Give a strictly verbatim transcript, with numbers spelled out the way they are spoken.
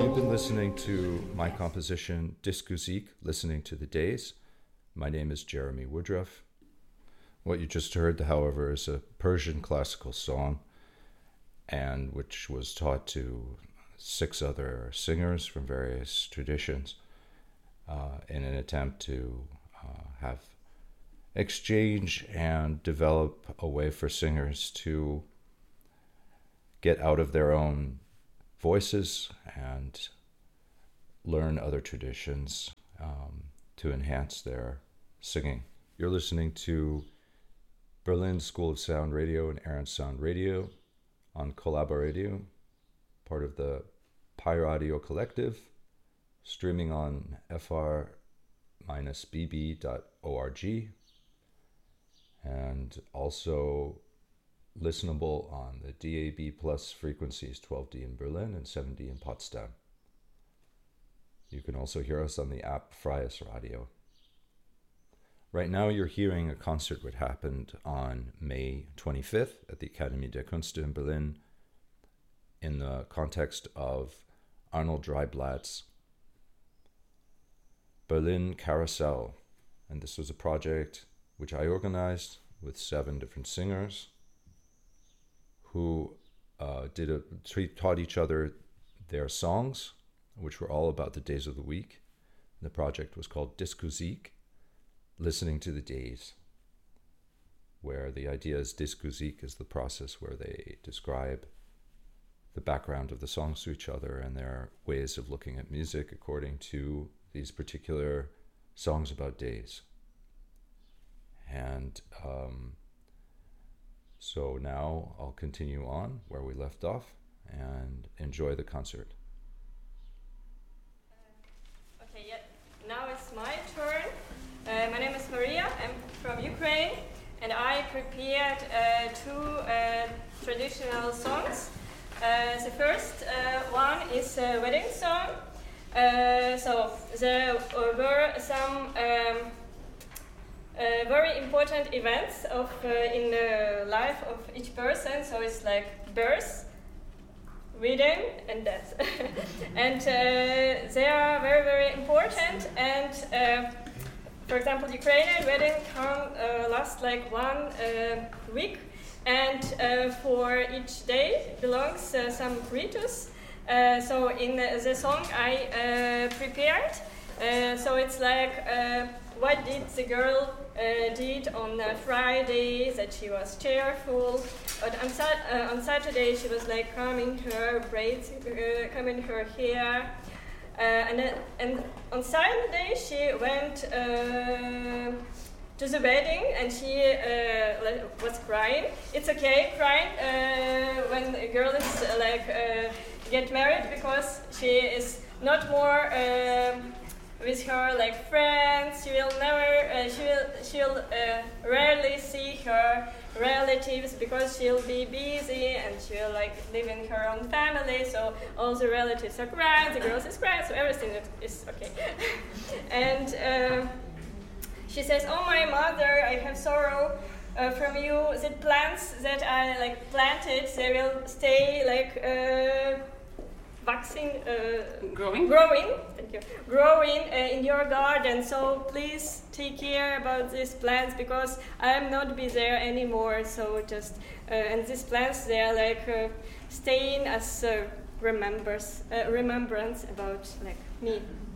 You've been listening to my composition Diskusik, Listening to the Days. My name is Jeremy Woodruff. What you just heard, however, is a Persian classical song, and which was taught to six other singers from various traditions uh, in an attempt to uh, have exchange and develop a way for singers to get out of their own voices and learn other traditions um, to enhance their singing. You're listening to Berlin School of Sound Radio and Aaron Sound Radio on Collaboradio, part of the Pi Radio Collective, streaming on f r b b dot org, and also listenable on the D A B plus frequencies twelve D in Berlin and seven D in Potsdam. You can also hear us on the app Freies Radio. Right now you're hearing a concert which happened on May twenty-fifth at the Akademie der Künste in Berlin in the context of Arnold Dreiblatt's Berlin Carousel. And this was a project which I organized with seven different singers who uh, did a, taught each other their songs, which were all about the days of the week. The project was called Diskusik, Listening to the Days, where the idea is Diskusik is the process where they describe the background of the songs to each other and their ways of looking at music according to these particular songs about days. And um, so now I'll continue on where we left off and enjoy the concert. Uh, okay, yeah. Now it's my turn. Uh, my name is Maria. I'm from Ukraine, and I prepared uh, two uh, traditional songs. Uh, the first uh, one is a wedding song. Uh, so there were some um, uh, very important events of uh, in the life of each person. So it's like birth, wedding, and death. And uh, they are very, very important. And uh, for example, Ukrainian wedding can uh, last like one uh, week. And uh, for each day belongs uh, some ritus. Uh, so in the, the song I uh, prepared, uh, so it's like uh, what did the girl uh, did on uh, Friday, that she was cheerful. But on, sat- uh, on Saturday she was like combing her braids, uh, combing her hair. Uh, and, uh, and on Sunday she went uh, to the wedding, and she uh, was crying. It's okay crying uh, when a girl is uh, like uh, get married, because she is not more um, with her like friends. She will never, uh, she will, she'll uh, rarely see her relatives because she'll be busy and she'll like live in her own family. So all the relatives are crying, the girls is crying, so everything is okay. And. Uh, She says, "Oh, my mother, I have sorrow uh, from you. The plants that I like planted, they will stay like uh, waxing, uh, growing, growing. Thank you, growing uh, in your garden. So please take care about these plants because I am not be there anymore. So just uh, and these plants, they are like uh, staying as uh, remembers uh, remembrance about like me."